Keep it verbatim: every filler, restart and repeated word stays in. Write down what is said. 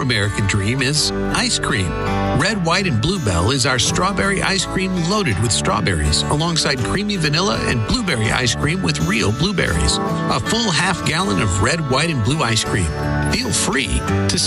American dream is ice cream. Red, White, and Bluebell is our strawberry ice cream loaded with strawberries, alongside creamy vanilla and blueberry ice cream with real blueberries. A full half gallon of red, white, and blue ice cream. Feel free to